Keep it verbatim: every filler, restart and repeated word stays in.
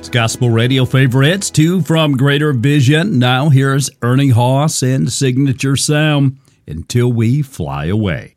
It's Gospel Radio favorites, two from Greater Vision. Now here's Ernie Haas and Signature Sound, Until We Fly Away.